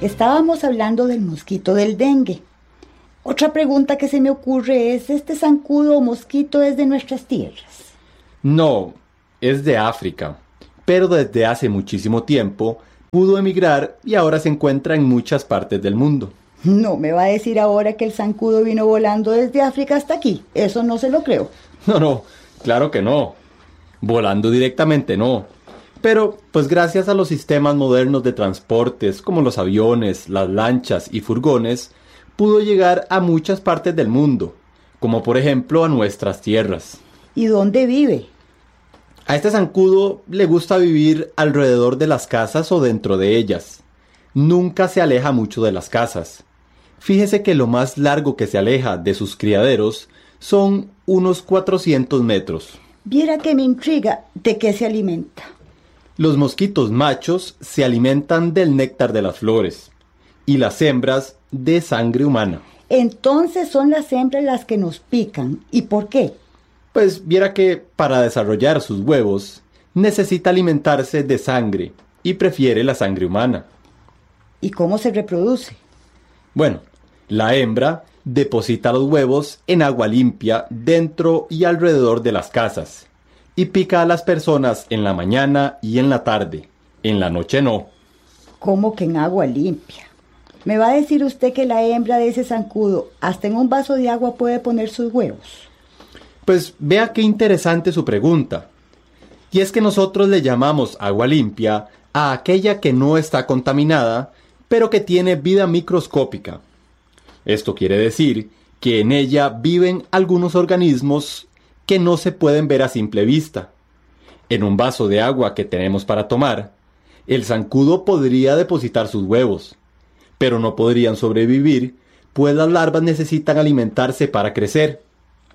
Estábamos hablando del mosquito del dengue. Otra pregunta que se me ocurre es, ¿este zancudo o mosquito es de nuestras tierras? No, es de África, pero desde hace muchísimo tiempo pudo emigrar y ahora se encuentra en muchas partes del mundo. No me va a decir ahora que el zancudo vino volando desde África hasta aquí. Eso no se lo creo. No, claro que no. Volando directamente no. Pero, pues gracias a los sistemas modernos de transportes como los aviones, las lanchas y furgones, pudo llegar a muchas partes del mundo, como por ejemplo a nuestras tierras. ¿Y dónde vive? A este zancudo le gusta vivir alrededor de las casas o dentro de ellas. Nunca se aleja mucho de las casas. Fíjese que lo más largo que se aleja de sus criaderos son unos 400 metros. Viera que me intriga de qué se alimenta. Los mosquitos machos se alimentan del néctar de las flores y las hembras de sangre humana. Entonces son las hembras las que nos pican. ¿Y por qué? Pues viera que para desarrollar sus huevos necesita alimentarse de sangre y prefiere la sangre humana. ¿Y cómo se reproduce? Bueno, la hembra deposita los huevos en agua limpia dentro y alrededor de las casas y pica a las personas en la mañana y en la tarde. En la noche no. ¿Cómo que en agua limpia? ¿Me va a decir usted que la hembra de ese zancudo hasta en un vaso de agua puede poner sus huevos? Pues vea qué interesante su pregunta. Y es que nosotros le llamamos agua limpia a aquella que no está contaminada, pero que tiene vida microscópica. Esto quiere decir que en ella viven algunos organismos que no se pueden ver a simple vista. En un vaso de agua que tenemos para tomar, el zancudo podría depositar sus huevos, pero no podrían sobrevivir, pues las larvas necesitan alimentarse para crecer,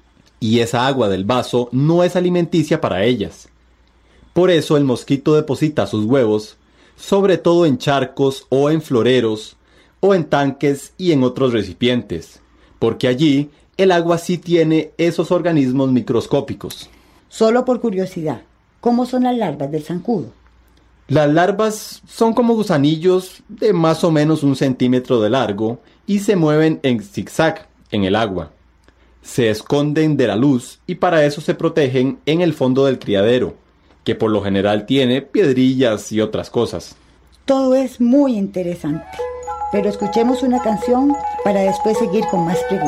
y esa agua del vaso no es alimenticia para ellas. Por eso el mosquito deposita sus huevos, sobre todo en charcos o en floreros, o en tanques y en otros recipientes, porque allí el agua sí tiene esos organismos microscópicos. Solo por curiosidad, ¿cómo son las larvas del zancudo? Las larvas son como gusanillos de más o menos 1 centímetro de largo y se mueven en zigzag en el agua. Se esconden de la luz y para eso se protegen en el fondo del criadero, que por lo general tiene piedrillas y otras cosas. Todo es muy interesante, pero escuchemos una canción para después seguir con más preguntas.